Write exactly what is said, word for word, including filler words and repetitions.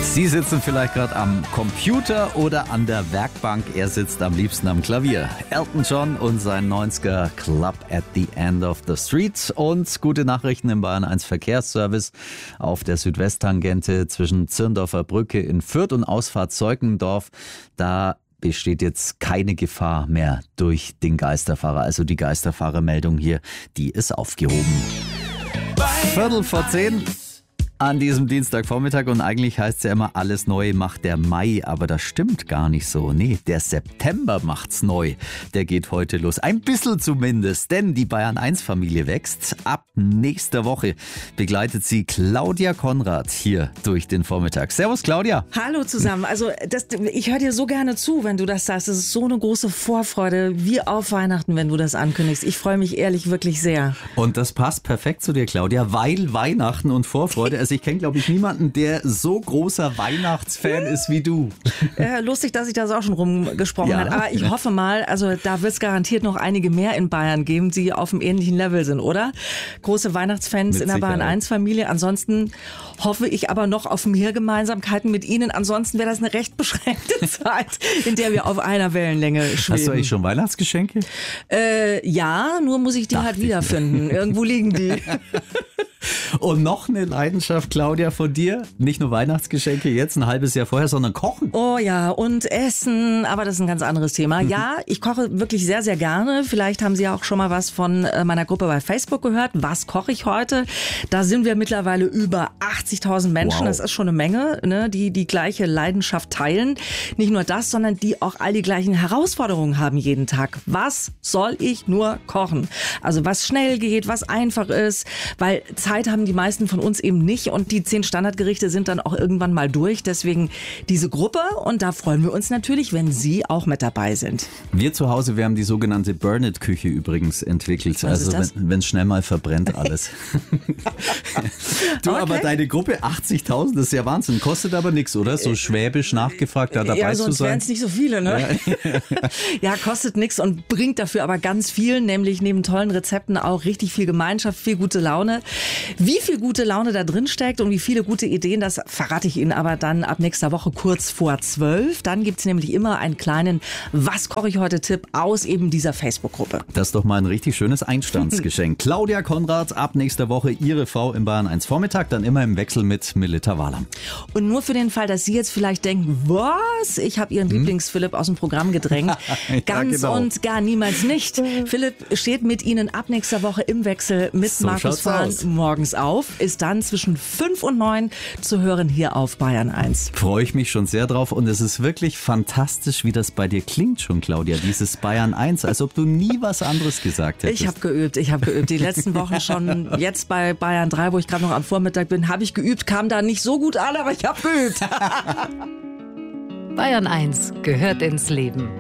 Sie sitzen vielleicht gerade am Computer oder an der Werkbank. Er sitzt am liebsten am Klavier. Elton John und sein neunziger Club at the End of the Street. Und gute Nachrichten im Bayern eins Verkehrsservice auf der Südwesttangente zwischen Zirndorfer Brücke in Fürth und Ausfahrt Zeukendorf. Da besteht jetzt keine Gefahr mehr durch den Geisterfahrer. Also die Geisterfahrermeldung hier, die ist aufgehoben. Viertel vor zehn. An diesem Dienstagvormittag und eigentlich heißt es ja immer, alles neu macht der Mai, aber das stimmt gar nicht so. Nee, der September macht's neu. Der geht heute los. Ein bisschen zumindest, denn die Bayern eins Familie wächst. Ab nächster Woche begleitet sie Claudia Konrad hier durch den Vormittag. Servus Claudia. Hallo zusammen. Also das, ich höre dir so gerne zu, wenn du das sagst. Es ist so eine große Vorfreude, wie auf Weihnachten, wenn du das ankündigst. Ich freue mich ehrlich wirklich sehr. Und das passt perfekt zu dir, Claudia, weil Weihnachten und Vorfreude, also ich kenne, glaube ich, niemanden, der so großer Weihnachtsfan ist wie du. Ja, lustig, dass ich das auch schon rumgesprochen Ja. habe. Aber ich hoffe mal, also da wird es garantiert noch einige mehr in Bayern geben, die auf einem ähnlichen Level sind, oder? Große Weihnachtsfans Mit in der Bayern Sicherheit. eins Familie. Ansonsten hoffe ich aber noch auf mehr Gemeinsamkeiten mit Ihnen. Ansonsten wäre das eine recht beschränkte Zeit, in der wir auf einer Wellenlänge schweben. Hast du eigentlich schon Weihnachtsgeschenke? Äh, ja, nur muss ich die Dachte halt ich. wiederfinden. Irgendwo liegen die. Und noch eine Leidenschaft, Claudia, von dir. Nicht nur Weihnachtsgeschenke jetzt ein halbes Jahr vorher, sondern Kochen. Oh ja, und Essen, aber das ist ein ganz anderes Thema. Ja, ich koche wirklich sehr, sehr gerne. Vielleicht haben Sie ja auch schon mal was von äh, meiner Gruppe bei Facebook gehört. Was koche ich heute? Da sind wir mittlerweile über achtzigtausend Menschen. Wow. Das ist schon eine Menge, ne, die die gleiche Leidenschaft teilen. Nicht nur das, sondern die auch all die gleichen Herausforderungen haben jeden Tag. Was soll ich nur kochen? Also was schnell geht, was einfach ist, weil Zeit haben die meisten von uns eben nicht und die zehn Standardgerichte sind dann auch irgendwann mal durch. Deswegen diese Gruppe und da freuen wir uns natürlich, wenn Sie auch mit dabei sind. Wir zu Hause, wir haben die sogenannte Burn-It-Küche übrigens entwickelt. Was also ist das? wenn es schnell mal verbrennt alles. Du, Okay. aber deine Gruppe achtzigtausend, das ist ja Wahnsinn. Kostet aber nichts, oder? So schwäbisch nachgefragt, da dabei ja, zu sonst wären sein. es nicht so viele, ne? Ja, kostet nichts und bringt dafür aber ganz viel, nämlich neben tollen Rezepten auch richtig viel Gemeinschaft, viel gute Laune. Wie viel gute Laune da drin steckt und wie viele gute Ideen, das verrate ich Ihnen aber dann ab nächster Woche kurz vor zwölf. Dann gibt's nämlich immer einen kleinen Was koche ich heute Tipp aus eben dieser Facebook-Gruppe. Das ist doch mal ein richtig schönes Einstandsgeschenk. Claudia Konrad, ab nächster Woche Ihre Frau im Bayern eins Vormittag, dann immer im Wechsel mit Melita Wahler. Und nur für den Fall, dass Sie jetzt vielleicht denken, was? Ich habe Ihren Lieblings-Philipp aus dem Programm gedrängt. Ja, Ganz genau. und gar niemals nicht. Philipp steht mit Ihnen ab nächster Woche im Wechsel mit So Markus schaut's Fahn aus. morgens auf. Ist dann zwischen fünf und neun zu hören hier auf Bayern eins. Freue ich mich schon sehr drauf und es ist wirklich fantastisch, wie das bei dir klingt schon, Claudia, dieses Bayern eins, als ob du nie was anderes gesagt hättest. Ich habe geübt, ich habe geübt. Die letzten Wochen schon, jetzt bei Bayern drei, wo ich gerade noch am Vormittag bin, habe ich geübt, kam da nicht so gut an, aber ich habe geübt. Bayern eins gehört ins Leben.